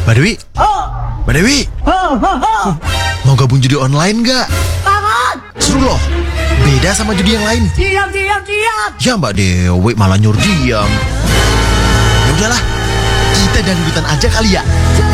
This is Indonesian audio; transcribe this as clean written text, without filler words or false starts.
Mbak Dewi? Mbak Dewi? Mau gabung judi online nggak? Banget. Seru loh. Beda sama judi yang lain. Diam. Ya Mbak Dewi malah nyuruh diam. Ya udahlah, kita dangdutan aja kali ya.